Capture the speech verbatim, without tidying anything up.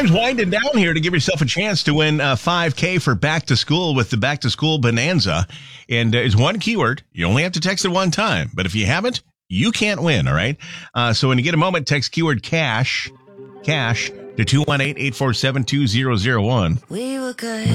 Time's winding down here to give yourself a chance to win uh, five K for back to school with the back to school bonanza. And uh, it's one keyword. You only have to text it one time. But if you haven't, you can't win. All right. Uh, so when you get a moment, text keyword cash, cash to two one eight, eight four seven, two zero zero one. We were good.